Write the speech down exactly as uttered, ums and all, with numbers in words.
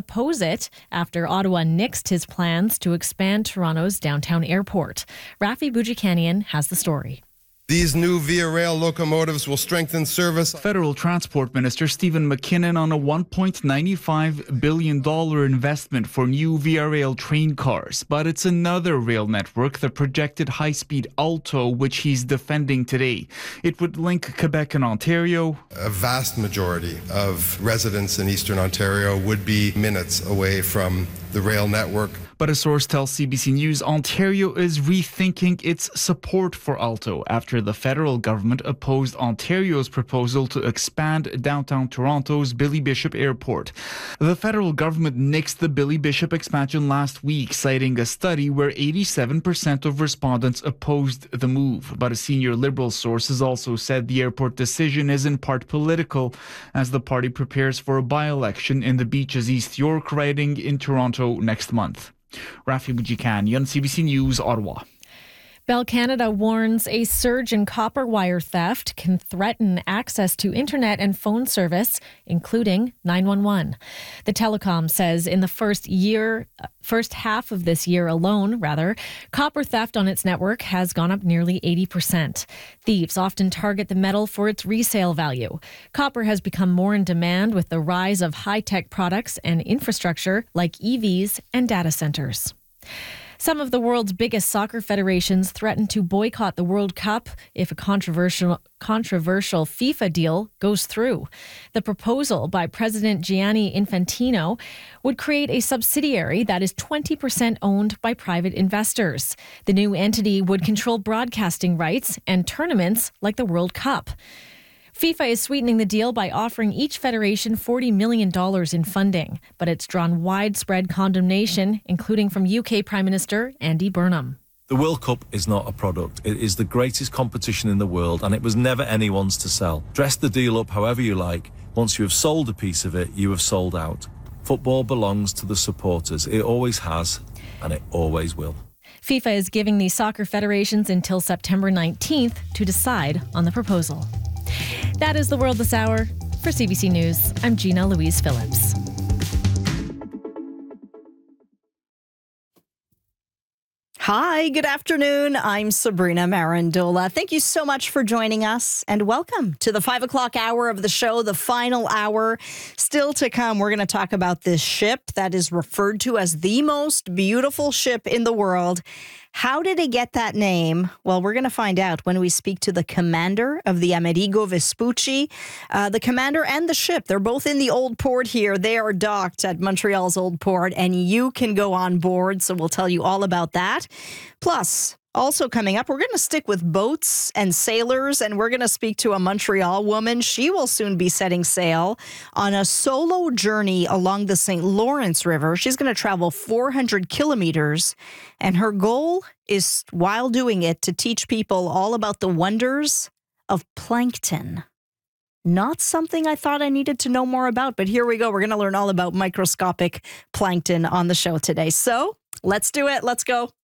oppose it after Ottawa nixed his plans to expand Toronto's downtown airport. Rafi Boudjikanian has the story. These new Via Rail locomotives will strengthen service. Federal Transport Minister Stephen McKinnon on a one point nine five billion dollars investment for new Via Rail train cars. But it's another rail network, the projected high-speed Alto, which he's defending today. It would link Quebec and Ontario. A vast majority of residents in Eastern Ontario would be minutes away from the rail network. But a source tells C B C News Ontario is rethinking its support for Alto after the federal government opposed Ontario's proposal to expand downtown Toronto's Billy Bishop Airport. The federal government nixed the Billy Bishop expansion last week, citing a study where eighty-seven percent of respondents opposed the move. But a senior Liberal source has also said the airport decision is in part political, as the party prepares for a by-election in the Beaches East York riding in Toronto next month. Rafi Boudjikanian, C B C News, Ottawa. Bell Canada warns a surge in copper wire theft can threaten access to internet and phone service, including nine one one. The telecom says in the first year, first half of this year alone, rather, copper theft on its network has gone up nearly eighty percent. Thieves often target the metal for its resale value. Copper has become more in demand with the rise of high-tech products and infrastructure like E Vs and data centers. Some of the world's biggest soccer federations threaten to boycott the World Cup if a controversial controversial FIFA deal goes through. The proposal by President Gianni Infantino would create a subsidiary that is twenty percent owned by private investors. The new entity would control broadcasting rights and tournaments like the World Cup. FIFA is sweetening the deal by offering each federation forty million dollars in funding, but it's drawn widespread condemnation, including from U K Prime Minister Andy Burnham. The World Cup is not a product. It is the greatest competition in the world, and it was never anyone's to sell. Dress the deal up however you like. Once you have sold a piece of it, you have sold out. Football belongs to the supporters. It always has, and it always will. FIFA is giving the soccer federations until September nineteenth to decide on the proposal. That is the world this hour. For C B C News, I'm Gina Louise Phillips. Hi, good afternoon. I'm Sabrina Marandola. Thank you so much for joining us, and welcome to the five o'clock hour of the show, the final hour. Still to come, we're going to talk about this ship that is referred to as the most beautiful ship in the world. How did it get that name? Well, we're going to find out when we speak to the commander of the Amerigo Vespucci. Uh, the commander and the ship, they're both in the Old Port here. They are docked at Montreal's Old Port, and you can go on board, so we'll tell you all about that. Plus, also coming up, we're going to stick with boats and sailors, and we're going to speak to a Montreal woman. She will soon be setting sail on a solo journey along the Saint Lawrence River. She's going to travel four hundred kilometers, and her goal is, while doing it, to teach people all about the wonders of plankton. Not something I thought I needed to know more about, but here we go. We're going to learn all about microscopic plankton on the show today. So let's do it. Let's go.